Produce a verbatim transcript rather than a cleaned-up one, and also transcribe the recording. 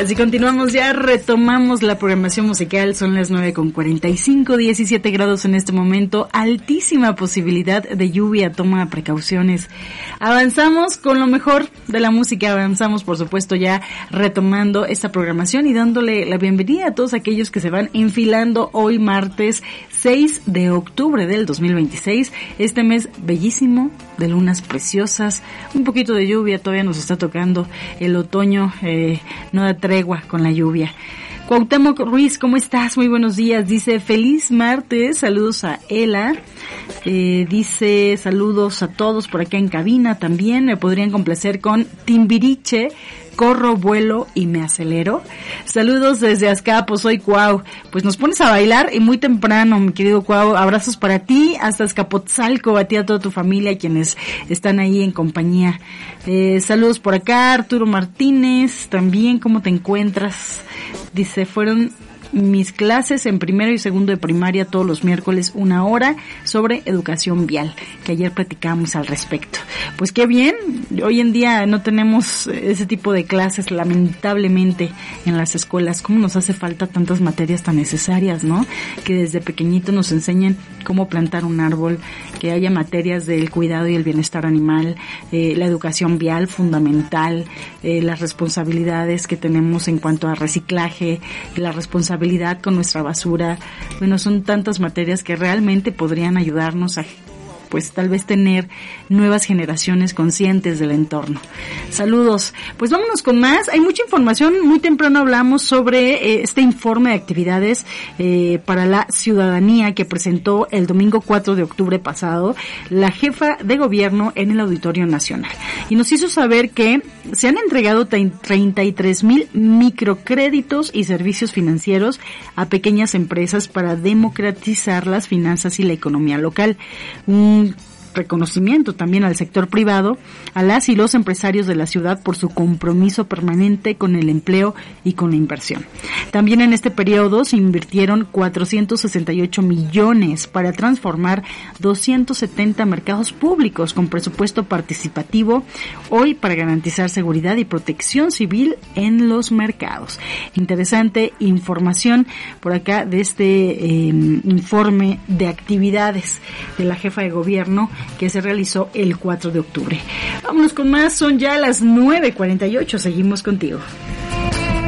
Así continuamos, ya retomamos la programación musical, son las nueve con cuarenta y cinco, diecisiete grados en este momento, altísima posibilidad de lluvia, toma precauciones. Avanzamos con lo mejor de la música, avanzamos por supuesto ya retomando esta programación y dándole la bienvenida a todos aquellos que se van enfilando hoy martes seis de octubre del dos mil veintiséis, este mes bellísimo, de lunas preciosas, un poquito de lluvia, todavía nos está tocando el otoño, eh, no da tregua con la lluvia. Cuauhtémoc Ruiz, ¿cómo estás? Muy buenos días. Dice, feliz martes, saludos a Ela. Eh, dice, saludos a todos por acá en cabina también. Me podrían complacer con Timbiriche, Corro, Vuelo y Me Acelero. Saludos desde Azcapo, soy Cuau. Pues nos pones a bailar y muy temprano, mi querido Cuau. Abrazos para ti, hasta Azcapotzalco, a ti, a toda tu familia, quienes están ahí en compañía. Eh, saludos por acá, Arturo Martínez, también, ¿cómo te encuentras? Dice, fueron mis clases en primero y segundo de primaria todos los miércoles una hora sobre educación vial, que ayer platicamos al respecto. Pues qué bien, hoy en día no tenemos ese tipo de clases lamentablemente en las escuelas. Cómo nos hace falta tantas materias tan necesarias, ¿no? Que desde pequeñito nos enseñen cómo plantar un árbol, que haya materias del cuidado y el bienestar animal, eh, la educación vial fundamental, eh, las responsabilidades que tenemos en cuanto a reciclaje, la responsabilidad con nuestra basura. Bueno, son tantas materias que realmente podrían ayudarnos a, pues tal vez tener nuevas generaciones conscientes del entorno. Saludos. Pues vámonos con más. Hay mucha información. Muy temprano hablamos sobre eh, este informe de actividades eh, para la ciudadanía que presentó el domingo cuatro de octubre pasado la jefa de gobierno en el Auditorio Nacional. Y nos hizo saber que se han entregado treinta y tres mil microcréditos y servicios financieros a pequeñas empresas para democratizar las finanzas y la economía local. Un reconocimiento también al sector privado, a las y los empresarios de la ciudad por su compromiso permanente con el empleo y con la inversión. También en este periodo se invirtieron cuatrocientos sesenta y ocho millones para transformar doscientos setenta mercados públicos con presupuesto participativo, hoy para garantizar seguridad y protección civil en los mercados. Interesante información por acá de este eh, informe de actividades de la jefa de gobierno que se realizó el cuatro de octubre. Vámonos con más, son ya las nueve cuarenta y ocho, seguimos contigo.